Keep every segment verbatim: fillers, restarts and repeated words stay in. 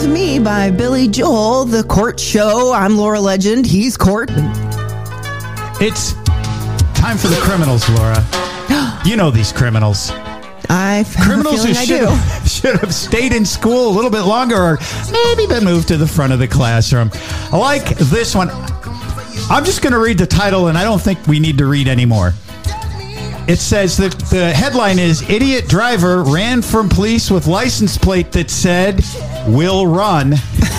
to Me by Billy Joel, The Court Show. I'm Laura Legend. He's Court. It's time for the criminals, Laura. You know these criminals. I have criminals a who feeling should I do. have, should have stayed in school a little bit longer or maybe been moved to the front of the classroom. I like this one. I'm just going to read the title, and I don't think we need to read anymore. It says that the headline is Idiot Driver Ran from Police with License Plate that said, Will Run.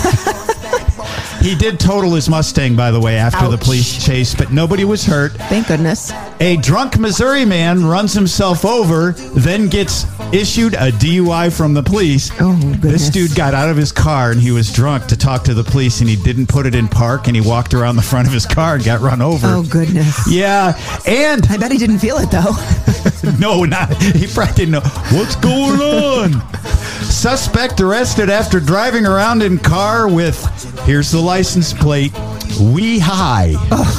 He did total his Mustang, by the way, after Ouch. the police chase, but nobody was hurt. Thank goodness. A drunk Missouri man runs himself over, then gets issued a D U I from the police. Oh, goodness. This dude got out of his car, and he was drunk to talk to the police, and he didn't put it in park, and he walked around the front of his car and got run over. Oh, goodness. Yeah, and... I bet he didn't feel it, though. no, not... He probably didn't know. What's going on? Suspect arrested after driving around in car with, here's the license plate, Wee High.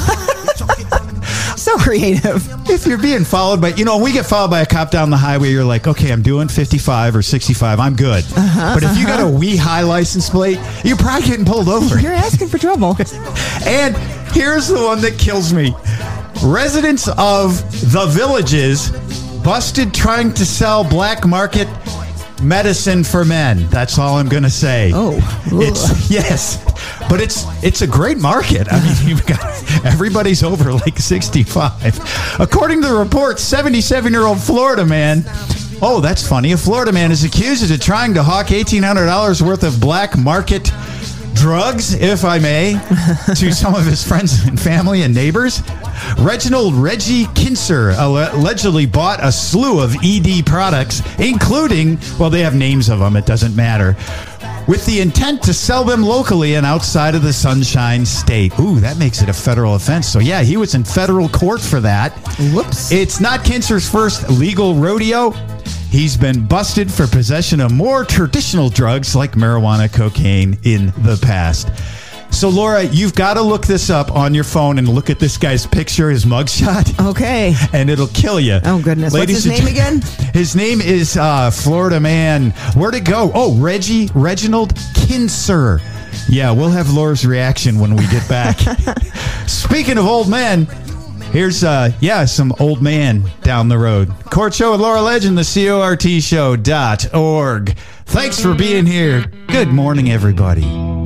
Oh. So creative. If you're being followed by, you know, when we get followed by a cop down the highway, you're like, okay, I'm doing fifty-five or sixty-five, I'm good. Uh-huh, but if uh-huh. you got a Wee High license plate, you're probably getting pulled over. You're asking for trouble. And here's the one that kills me. Residents of the Villages busted trying to sell black market medicine for men. That's all I'm going to say. Oh. It's, yes. But it's it's a great market. I mean, you've got everybody's over like sixty-five. According to the report, seventy-seven-year-old Florida man. Oh, that's funny. A Florida man is accused of trying to hawk eighteen hundred dollars worth of black market drugs, if I may, to some of his friends and family and neighbors. Reginald Reggie Kinser allegedly bought a slew of E D products, including, well, they have names of them, it doesn't matter, with the intent to sell them locally and outside of the Sunshine State. Ooh, that makes it a federal offense. So, yeah, he was in federal court for that. Whoops. It's not Kinser's first legal rodeo. He's been busted for possession of more traditional drugs like marijuana, cocaine in the past. So, Laura, you've got to look this up on your phone and look at this guy's picture, his mugshot. Okay. And it'll kill you. Oh, goodness. Ladies What's his name again? His name is uh, Florida man. Where'd it go? Oh, Reggie, Reginald Kinser. Yeah, we'll have Laura's reaction when we get back. Speaking of old men, here's, uh, yeah, some old man down the road. Court Show with Laura Legend, the C O R T show dot org. Thanks for being here. Good morning, everybody.